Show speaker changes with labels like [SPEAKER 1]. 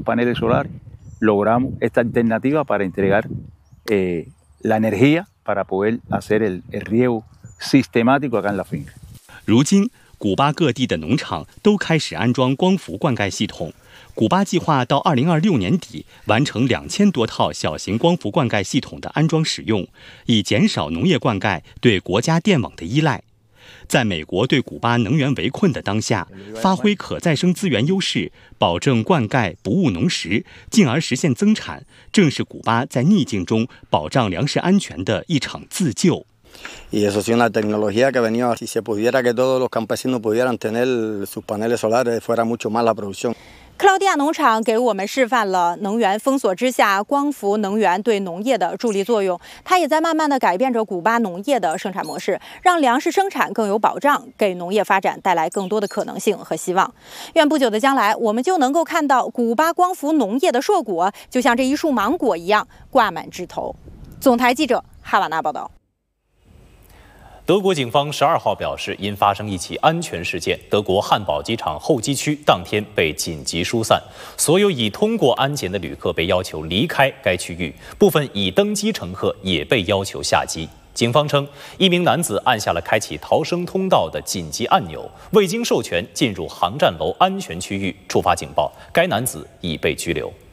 [SPEAKER 1] paneles solares, logramos esta alternativa para entregar la energía para poder hacer el riego sistemático acá en la finca.
[SPEAKER 2] 如今，古巴各地的农场都开始安装光伏灌溉系统。古巴计划到2026年底完成2000多套小型光伏灌溉系统的安装使用，以减少农业灌溉对国家电网的依赖。在美国对古巴能源围困的当下，发挥可再生资源优势，保证灌溉不误农时，进而实现增产，正是古巴在逆境中保障粮食安全的一场自救。
[SPEAKER 3] Y eso sí, una tecnología que venía, si se pudiera que todos los campesinos pudieran tener sus paneles solares, fuera mucho más la producción.
[SPEAKER 4] 克劳地亚农场给我们示范了能源封锁之下光伏能源对农业的助力作用，它也在慢慢地改变着古巴农业的生产模式，让粮食生产更有保障，给农业发展带来更多的可能性和希望。愿不久的将来，我们就能够看到古巴光伏农业的硕果，就像这一束芒果一样挂满枝头。总台记者哈瓦那报道。
[SPEAKER 5] 德国警方12号表示，因发生一起安全事件，德国汉堡机场候机区当天被紧急疏散，所有已通过安检的旅客被要求离开该区域，部分已登机乘客也被要求下机。警方称，一名男子按下了开启逃生通道的紧急按钮，未经授权进入航站楼安全区域，触发警报，该男子已被拘留。